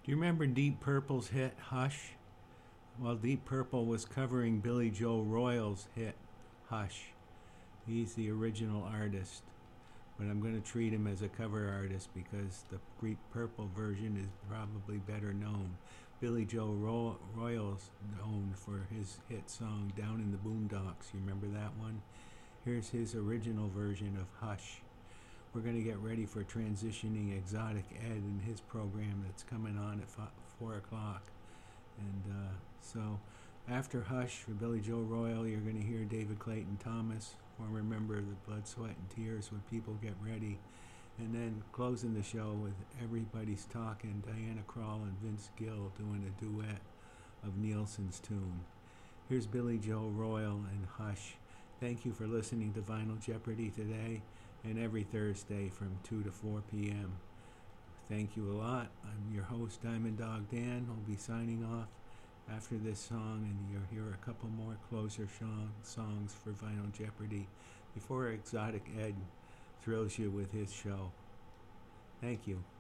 Do you remember Deep Purple's hit Hush? Well, Deep Purple was covering Billy Joe Royal's hit Hush. He's the original artist, but I'm going to treat him as a cover artist because the Deep Purple version is probably better known. Billy Joe Royal's known for his hit song Down in the Boondocks. You remember that one? Here's his original version of Hush. We're going to get ready for transitioning Exotic Ed and his program that's coming on at 4 o'clock. And so after Hush for Billy Joe Royal, you're going to hear David Clayton Thomas, former member of the Blood, Sweat, and Tears, when people get ready. And then closing the show with Everybody's Talking, Diana Krall and Vince Gill doing a duet of Nielsen's tune. Here's Billy Joe Royal and Hush. Thank you for listening to Vinyl Jeopardy today and every Thursday from 2 to 4 p.m. Thank you a lot. I'm your host, Diamond Dog Dan. I'll be signing off after this song, and you'll hear a couple more closer songs for Vinyl Jeopardy before Exotic Ed thrills you with his show. Thank you.